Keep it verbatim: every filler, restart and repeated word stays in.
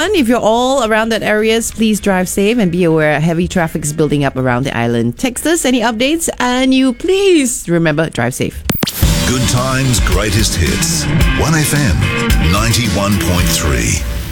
everyone. If you're all around that areas, please drive safe and be aware heavy traffic is building up around the island. Text us any updates and you please remember, drive safe. Good times, greatest hits. one F M ninety-one point three.